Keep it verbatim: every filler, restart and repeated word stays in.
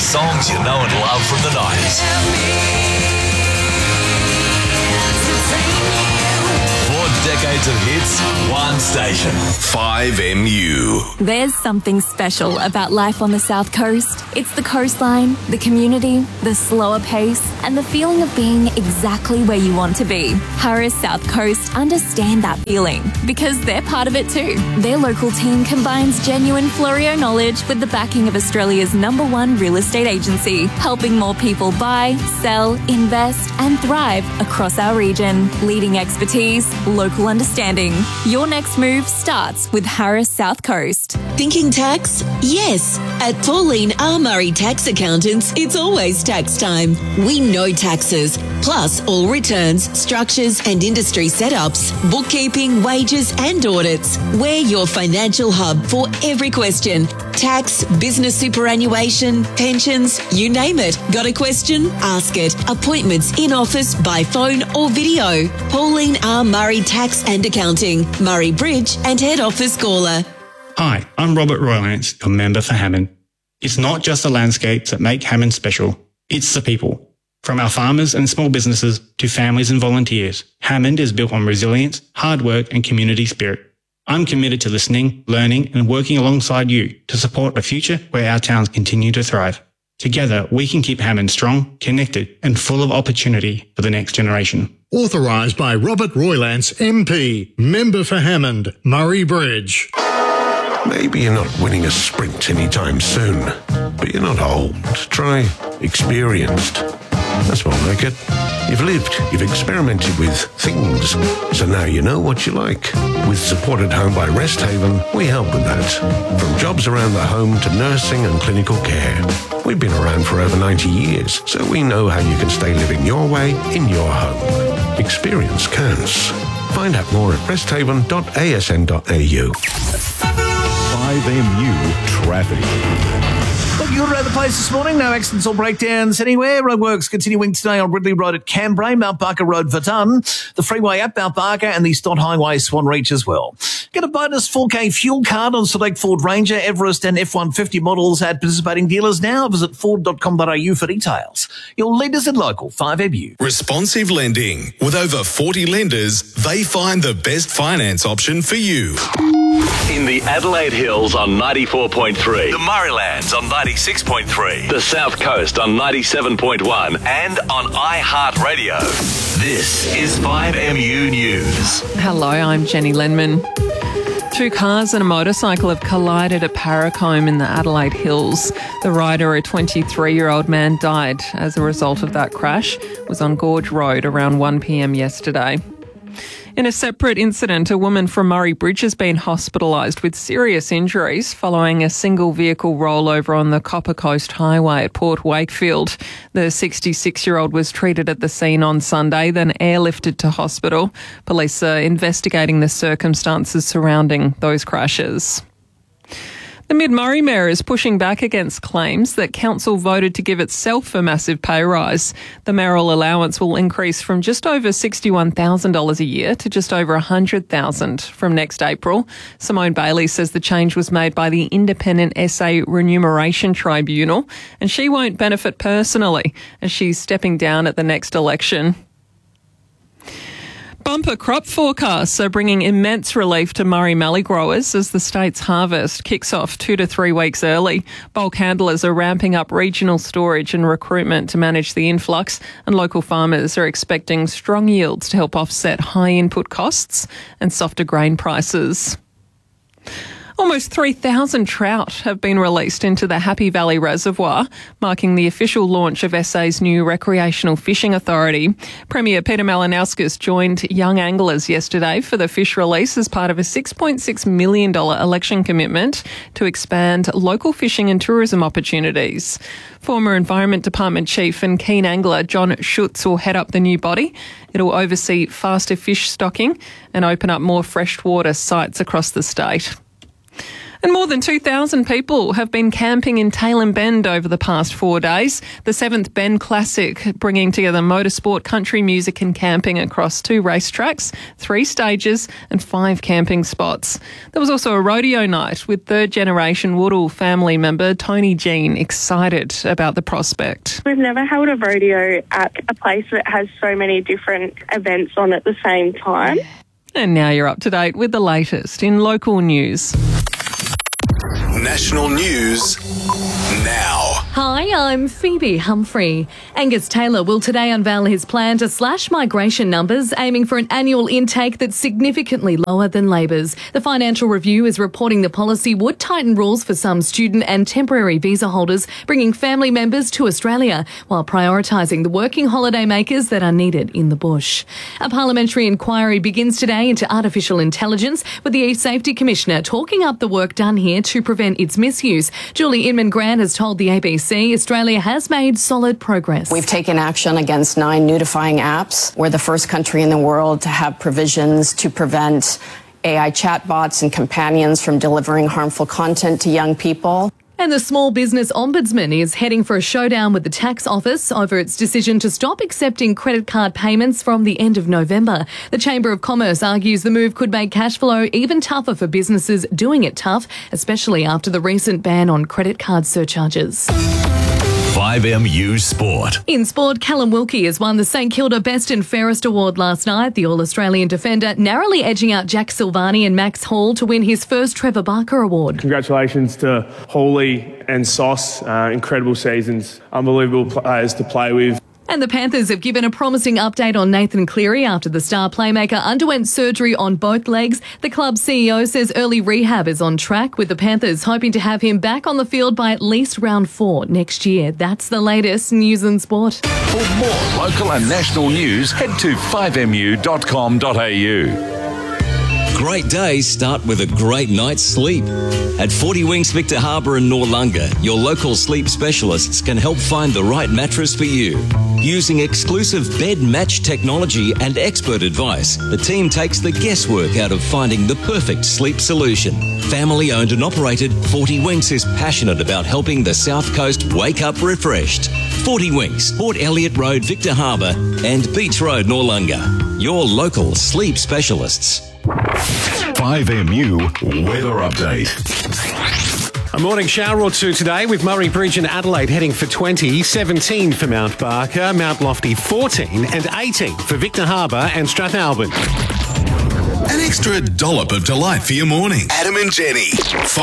Songs you know and love from the nineties. Four decades of hits, one station. five M U. There's something special about life on the South Coast. It's the coastline, the community, the slower pace, and the feeling of being exactly where you want to be. Harris South Coast understand that feeling because they're part of it too. Their local team combines genuine Florio knowledge with the backing of Australia's number one real estate agency, helping more people buy, sell, invest, and thrive across our region. Leading expertise, local understanding. Your next move starts with Harris South Coast. Thinking tax? Yes. At Pauline R. Murray Tax Accountants, it's always tax time. We know taxes, plus all returns, structures and industry setups, bookkeeping, wages and audits. We're your financial hub for every question. Tax, business superannuation, pensions, you name it. Got a question? Ask it. Appointments in office, by phone or video. Pauline R. Murray Tax and Accounting, Murray Bridge and Head Office Gawler. Hi, I'm Robert Roylance, your member for Hammond. It's not just the landscapes that make Hammond special, it's the people. From our farmers and small businesses to families and volunteers, Hammond is built on resilience, hard work and community spirit. I'm committed to listening, learning and working alongside you to support a future where our towns continue to thrive. Together, we can keep Hammond strong, connected and full of opportunity for the next generation. Authorised by Robert Roylance, M P, member for Hammond, Murray Bridge. Maybe you're not winning a sprint anytime soon, but you're not old. Try experienced. That's more like it. You've lived, you've experimented with things, so now you know what you like. With Support at Home by Rest Haven, we help with that. From jobs around the home to nursing and clinical care. We've been around for over ninety years, so we know how you can stay living your way in your home. Experience counts. Find out more at rest haven dot a s n dot a u. five M U traffic. Looking good around the place this morning. No accidents or breakdowns anywhere. Roadworks continuing today on Ridley Road at Cambrai, Mount Barker Road, Verdun, the freeway at Mount Barker and the Stott Highway, Swan Reach as well. Get a bonus four K fuel card on select Ford Ranger, Everest and F one fifty models at participating dealers now. Visit ford dot com dot a u for details. Your leaders in local five M U. Responsive lending. With over forty lenders, they find the best finance option for you. In the Adelaide Hills on ninety-four point three. The Murraylands on ninety-six point three. The South Coast on ninety-seven point one. And on iHeartRadio. This is five M U News. Hello, I'm Jenny Lenman. Two cars and a motorcycle have collided at Paracombe in the Adelaide Hills. The rider, a twenty-three-year-old man, died as a result of that crash. It was on Gorge Road around one p m yesterday. In a separate incident, a woman from Murray Bridge has been hospitalised with serious injuries following a single vehicle rollover on the Copper Coast Highway at Port Wakefield. The sixty-six-year-old was treated at the scene on Sunday, then airlifted to hospital. Police are investigating the circumstances surrounding those crashes. The Mid-Murray Mayor is pushing back against claims that council voted to give itself a massive pay rise. The mayoral allowance will increase from just over sixty-one thousand dollars a year to just over one hundred thousand dollars from next April. Simone Bailey says the change was made by the Independent S A Remuneration Tribunal, and she won't benefit personally as she's stepping down at the next election. Bumper crop forecasts are bringing immense relief to Murray Mallee growers as the state's harvest kicks off two to three weeks early. Bulk handlers are ramping up regional storage and recruitment to manage the influx, and local farmers are expecting strong yields to help offset high input costs and softer grain prices. Almost three thousand trout have been released into the Happy Valley Reservoir, marking the official launch of S A's new recreational fishing authority. Premier Peter Malinauskas joined young anglers yesterday for the fish release as part of a six point six million dollars election commitment to expand local fishing and tourism opportunities. Former Environment Department Chief and keen angler John Schutz will head up the new body. It'll oversee faster fish stocking and open up more freshwater sites across the state. And more than two thousand people have been camping in Tailem Bend over the past four days. The seventh Bend Classic, bringing together motorsport, country music and camping across two racetracks, three stages and five camping spots. There was also a rodeo night with third-generation Woodall family member Tony Jean excited about the prospect. We've never held a rodeo at a place that has so many different events on at the same time. And now you're up to date with the latest in local news. National news now. Hi, I'm Phoebe Humphrey. Angus Taylor will today unveil his plan to slash migration numbers, aiming for an annual intake that's significantly lower than Labor's. The Financial Review is reporting the policy would tighten rules for some student and temporary visa holders, bringing family members to Australia, while prioritising the working holiday makers that are needed in the bush. A parliamentary inquiry begins today into artificial intelligence, with the E-Safety Commissioner talking up the work done here to prevent its misuse. Julie Inman-Grant has told the A B C Australia has made solid progress. We've taken action against nine nudifying apps. We're the first country in the world to have provisions to prevent A I chatbots and companions from delivering harmful content to young people. And the Small Business Ombudsman is heading for a showdown with the Tax Office over its decision to stop accepting credit card payments from the end of November. The Chamber of Commerce argues the move could make cash flow even tougher for businesses doing it tough, especially after the recent ban on credit card surcharges. five M U Sport. In sport, Callum Wilkie has won the St Kilda Best and Fairest Award last night. The All-Australian defender narrowly edging out Jack Silvani and Max Hall to win his first Trevor Barker Award. Congratulations to Hawley and Sauce. Uh, incredible seasons. Unbelievable players to play with. And the Panthers have given a promising update on Nathan Cleary after the star playmaker underwent surgery on both legs. The club's C E O says early rehab is on track, with the Panthers hoping to have him back on the field by at least round four next year. That's the latest news and sport. For more local and national news, head to five m u dot com dot a u. Great days start with a great night's sleep. At forty Winks Victor Harbour and Noarlunga, your local sleep specialists can help find the right mattress for you. Using exclusive bed match technology and expert advice, the team takes the guesswork out of finding the perfect sleep solution. Family owned and operated, forty Winks is passionate about helping the South Coast wake up refreshed. forty Winks, Port Elliot Road, Victor Harbour and Beach Road, Noarlunga. Your local sleep specialists. five M U Weather Update. A morning shower or two today with Murray Bridge and Adelaide heading for twenty, seventeen for Mount Barker, Mount Lofty fourteen and eighteen for Victor Harbour and Strathalbyn. An extra dollop of delight for your morning. Adam and Jenny.